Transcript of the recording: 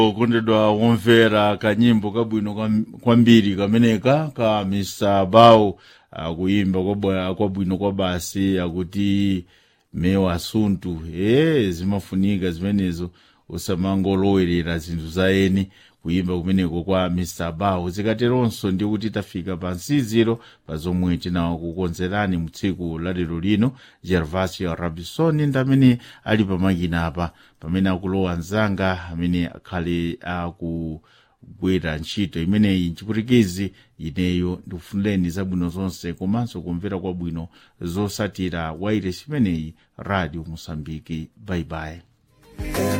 Kondedwa womvera kanyimbo kabwino kwambiri kameneka ka Mr. Bao kuimba kwabwino kwa basi akuti mewa asuntu zimafunika zimenezo usamangolowerera zinthu zaeni kuimba kumeneko kwa Mr. Bao. Zikateronso ndi kuti tafika pa nsiziro pa zomwe tinawo kukonzerani mu tsiku la lero lino. Gervasio Rabisoni ndamene ali pamakina apa pamene akulowa nzanga amene akhale akugwira ntchito imeneyi nchiputikizi. Ineyo ndikufunireni zabwino zonse komanso kumvera kwabwino zosatira wailesi imeneyi Radio Mosambiki. Bye bye.